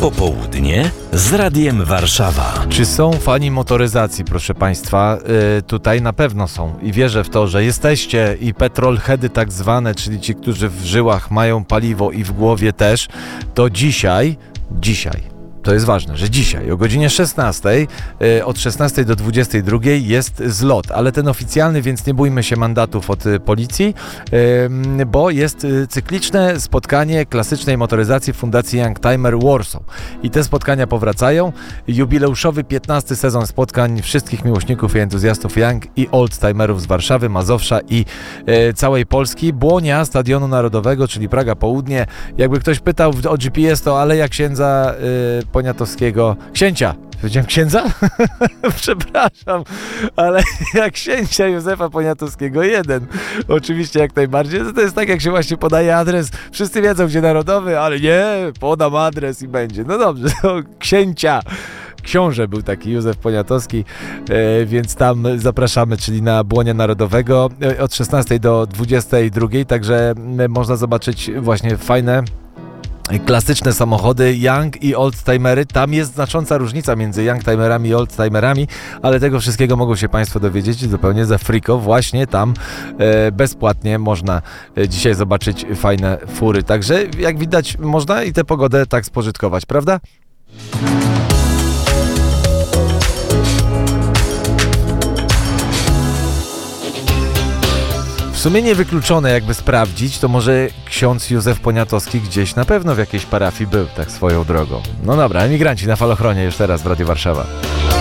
Popołudnie z Radiem Warszawa. Czy są fani motoryzacji, proszę Państwa? Tutaj na pewno są i wierzę w to, że jesteście i petrolheady tak zwane, czyli ci, którzy w żyłach mają paliwo i w głowie też, to dzisiaj, to jest ważne, że dzisiaj o godzinie 16, od 16 do 22 jest zlot, ale ten oficjalny, więc nie bójmy się mandatów od policji, bo jest cykliczne spotkanie klasycznej motoryzacji Fundacji Youngtimer Warsaw. I te spotkania powracają. Jubileuszowy 15 sezon spotkań wszystkich miłośników i entuzjastów Young i Oldtimerów z Warszawy, Mazowsza i całej Polski. Błonia Stadionu Narodowego, czyli Praga Południe. Jakby ktoś pytał o GPS, to Aleja Księdza Poniatowskiego. Księcia! Powiedziałem księdza? Przepraszam, ale jak księcia Józefa Poniatowskiego 1. Oczywiście jak najbardziej. To jest tak, jak się właśnie podaje adres. Wszyscy wiedzą, gdzie narodowy, ale nie, podam adres i będzie. No dobrze, to księcia. Książę był taki Józef Poniatowski, więc tam zapraszamy, czyli na Błonia Narodowego od 16 do 22, także można zobaczyć właśnie fajne klasyczne samochody Young i Oldtimery. Tam jest znacząca różnica między Youngtimerami i Oldtimerami, ale tego wszystkiego mogą się Państwo dowiedzieć zupełnie za friko. Właśnie tam bezpłatnie można dzisiaj zobaczyć fajne fury. Także jak widać, można i tę pogodę tak spożytkować, prawda? W sumie niewykluczone, jakby sprawdzić, to może ksiądz Józef Poniatowski gdzieś na pewno w jakiejś parafii był, tak swoją drogą. No dobra, emigranci na Falochronie już teraz w Radiu Warszawa.